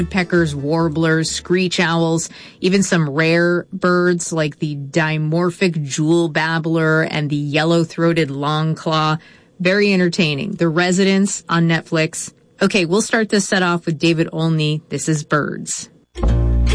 woodpeckers, warblers, screech owls, even some rare birds like the dimorphic jewel babbler and the yellow-throated longclaw. Very entertaining. The Residents on Netflix. Okay, we'll start this set off with David Olney. This is Birds.